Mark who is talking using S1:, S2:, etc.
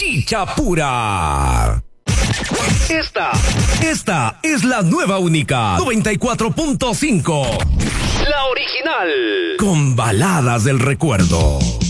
S1: Chicha pura. Esta es la nueva única 94.5. La original. Con baladas del recuerdo.